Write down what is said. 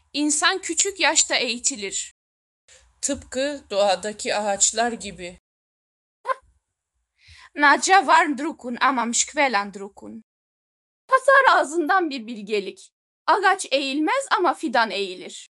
İnsan küçük yaşta eğitilir. Tıpkı doğadaki ağaçlar gibi. Nacia var drukun amam şkvelan drukun. Pazar ağzından bir bilgelik. Ağaç eğilmez ama fidan eğilir.